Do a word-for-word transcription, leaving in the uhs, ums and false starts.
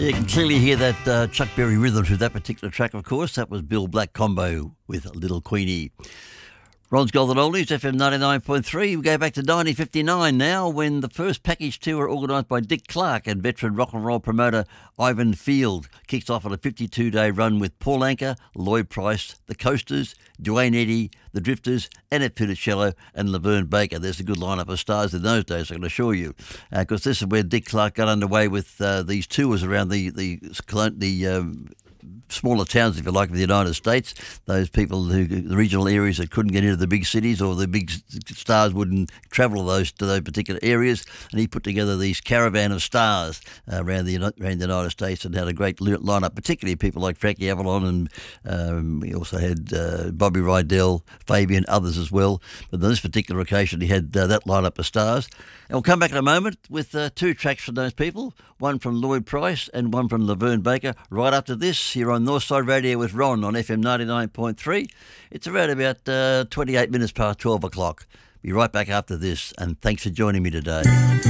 You can clearly hear that uh, Chuck Berry rhythm through that particular track, of course. That was Bill Black combo with Little Queenie. Ron's Golden Oldies, F M ninety-nine point three. We go back to nineteen fifty-nine now, when the first package tour organised by Dick Clark and veteran rock and roll promoter Ivan Field kicks off on a fifty-two day run with Paul Anka, Lloyd Price, the Coasters, Duane Eddy, the Drifters, Annette Funicello and Laverne Baker. There's a good lineup of stars in those days, I can assure you, because uh, this is where Dick Clark got underway with uh, these tours around the the, the um, smaller towns, if you like, of the United States. Those people who, the regional areas that couldn't get into the big cities, or the big stars wouldn't travel to those to those particular areas, and he put together these caravan of stars uh, around the around the United States and had a great lineup, particularly people like Frankie Avalon, and um, he also had uh, Bobby Rydell, Fabian, others as well. But on this particular occasion, he had uh, that lineup of stars. And we'll come back in a moment with uh, two tracks from those people, one from Lloyd Price and one from Laverne Baker, right after this here on Northside Radio with Ron on F M ninety-nine point three. It's around about uh, twenty-eight minutes past twelve o'clock. Be right back after this, and thanks for joining me today.